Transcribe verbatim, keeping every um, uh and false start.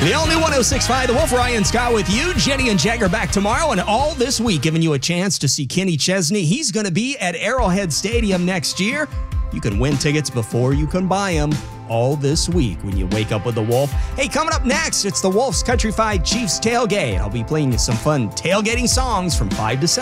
The all-new one oh six point five, The Wolf, Ryan Scott with you. Jenny and Jagger back tomorrow, and all this week giving you a chance to see Kenny Chesney. He's going to be at Arrowhead Stadium next year. You can win tickets before you can buy them all this week when you wake up with The Wolf. Hey, coming up next, it's The Wolf's Country five Chiefs Tailgate. I'll be playing you some fun tailgating songs from five to seven.